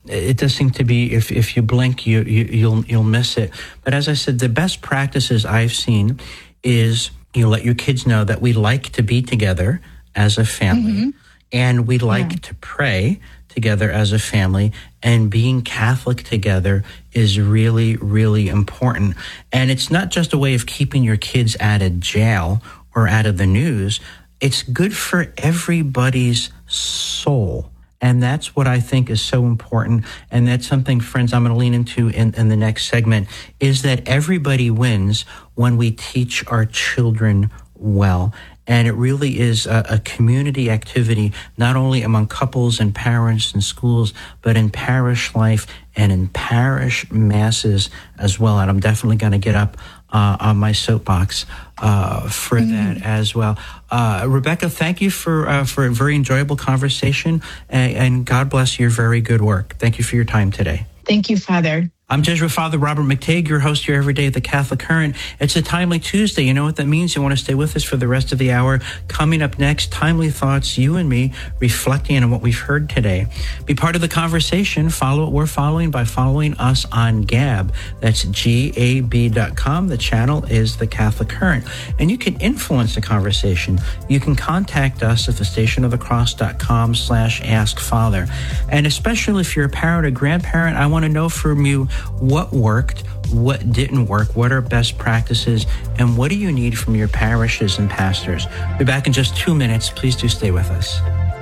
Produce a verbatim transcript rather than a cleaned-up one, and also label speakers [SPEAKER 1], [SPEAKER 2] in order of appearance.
[SPEAKER 1] it does seem to be, if, if you blink, you, you, you'll, you'll miss it. But as I said, the best practices I've seen is you let your kids know that we like to be together as a family, mm-hmm. and we like yeah. to pray together as a family, and being Catholic together is really, really important. And it's not just a way of keeping your kids out of jail or out of the news. It's good for everybody's soul. And that's what I think is so important. And that's something, friends, I'm going to lean into in, in the next segment, is that everybody wins when we teach our children well. And it really is a, a community activity, not only among couples and parents and schools, but in parish life and in parish masses as well. And I'm definitely going to get up uh, on my soapbox uh, for mm. that as well. Uh, Rebecca, thank you for uh, for a very enjoyable conversation, and, and God bless your very good work. Thank you for your time today.
[SPEAKER 2] Thank you, Father.
[SPEAKER 1] I'm Jesuit Father Robert McTague, your host here every day at the Catholic Current. It's a Timely Tuesday. You know what that means? You want to stay with us for the rest of the hour. Coming up next, Timely Thoughts, you and me reflecting on what we've heard today. Be part of the conversation. Follow what we're following by following us on Gab. That's G A B dot com. The channel is the Catholic Current. And you can influence the conversation. You can contact us at the station of the cross dot com slash ask father. And especially if you're a parent or grandparent, I want to know from you what worked, what didn't work, what are best practices, and what do you need from your parishes and pastors. We'll be back in just two minutes. Please do stay with us.